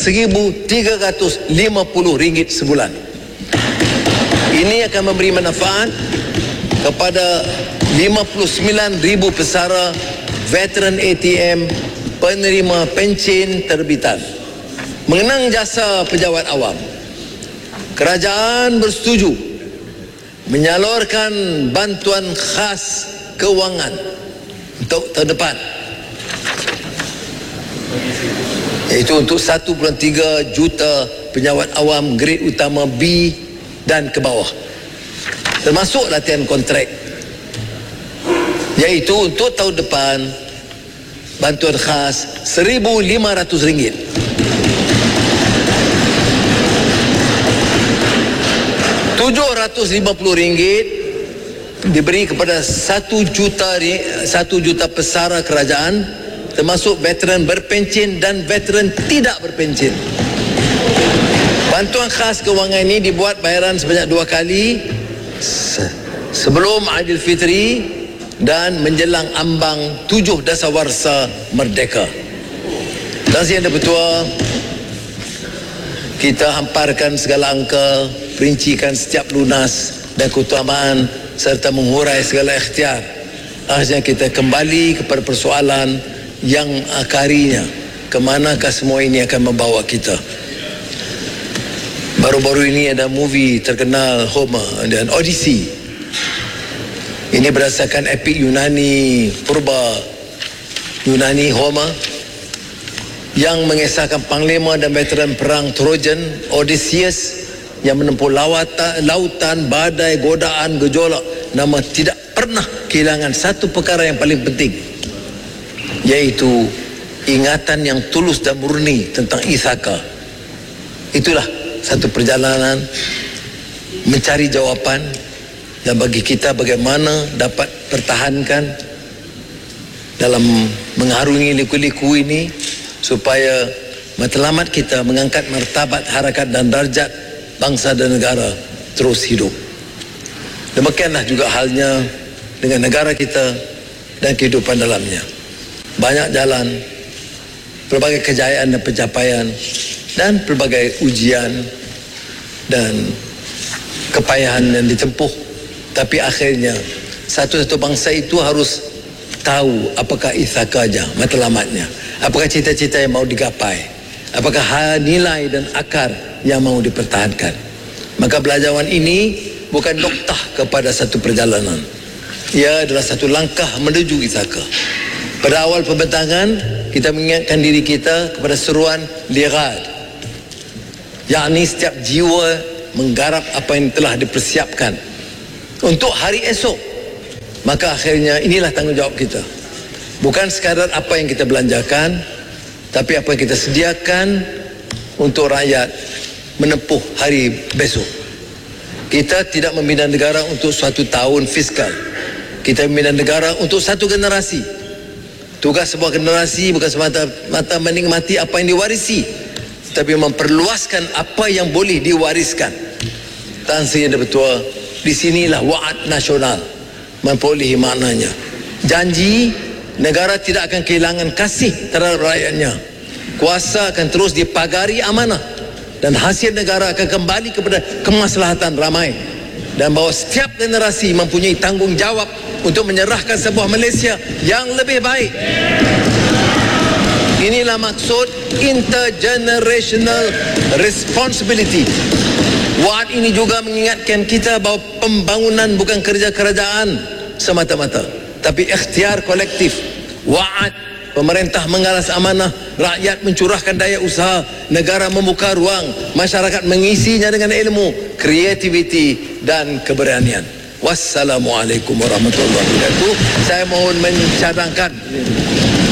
RM1,350 sebulan. Ini akan memberi manfaat kepada 59,000 pesara veteran ATM penerima pencen terbitan. Mengenang jasa pejabat awam, kerajaan bersetuju menyalurkan bantuan khas kewangan untuk tahun depan, iaitu untuk 1.3 juta pejabat awam grade utama B dan ke bawah, termasuk latihan kontrak, iaitu untuk tahun depan bantuan khas RM1,500, RM750 diberi kepada 1 juta pesara kerajaan, termasuk veteran berpencen dan veteran tidak berpencen. Bantuan khas kewangan ini dibuat bayaran sebanyak 2 kali sebelum Aidilfitri dan menjelang ambang 7 Dasawarsa Merdeka. Tuan Yang Dipertua, kita hamparkan segala angka, perincikan setiap lunas dan keutamaan serta mengurai segala ikhtiar. Akhirnya kita kembali kepada persoalan yang akarinya, ke manakah semua ini akan membawa kita. Baru-baru ini ada movie terkenal Homer dan Odyssey. Ini berdasarkan epik Yunani purba, Yunani Homer, yang mengisahkan panglima dan veteran perang Trojan Odysseus yang menempuh lautan, badai, godaan, gejolak, namun tidak pernah kehilangan satu perkara yang paling penting, yaitu ingatan yang tulus dan murni tentang Ithaka. Itulah satu perjalanan mencari jawapan, dan bagi kita bagaimana dapat pertahankan dalam mengarungi liku-liku ini supaya matlamat kita mengangkat martabat, harakat dan darjat bangsa dan negara terus hidup. Demikianlah juga halnya dengan negara kita dan kehidupan dalamnya. Banyak jalan, pelbagai kejayaan dan pencapaian, dan pelbagai ujian dan kepayahan yang ditempuh. Tapi akhirnya satu-satu bangsa itu harus tahu apakah ithakanya, matlamatnya, apakah cita-cita yang mau digapai, apakah nilai dan akar yang mau dipertahankan. Maka belajaran ini bukan noktah kepada satu perjalanan, ia adalah satu langkah menuju Ithaka. Pada awal pembentangan, kita mengingatkan diri kita kepada seruan Lighad, yakni setiap jiwa menggarap apa yang telah dipersiapkan untuk hari esok. Maka akhirnya inilah tanggungjawab kita, bukan sekadar apa yang kita belanjakan, tapi apa yang kita sediakan untuk rakyat menempuh hari besok. Kita tidak membina negara untuk suatu tahun fiskal, kita membina negara untuk satu generasi. Tugas sebuah generasi bukan semata-mata menikmati apa yang diwarisi, tapi memperluaskan apa yang boleh diwariskan. Tuan Yang Dipertua, di sinilah wa'ad nasional memperolehi maknanya. Janji negara tidak akan kehilangan kasih terhadap rakyatnya. Kuasa akan terus dipagari amanah, dan hasil negara akan kembali kepada kemaslahatan ramai, dan bahawa setiap generasi mempunyai tanggungjawab untuk menyerahkan sebuah Malaysia yang lebih baik. Inilah maksud intergenerational responsibility. Wa'ad ini juga mengingatkan kita bahawa pembangunan bukan kerja kerajaan semata-mata, tapi ikhtiar kolektif. Wa'ad pemerintah mengalas amanah, rakyat mencurahkan daya usaha, negara membuka ruang, masyarakat mengisinya dengan ilmu, kreativiti dan keberanian. Wassalamualaikum warahmatullahi wabarakatuh. Saya mohon mencadangkan